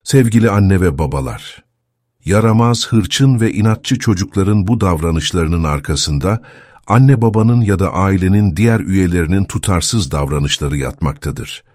Sevgili anne ve babalar, yaramaz, hırçın ve inatçı çocukların bu davranışlarının arkasında anne babanın ya da ailenin diğer üyelerinin tutarsız davranışları yatmaktadır.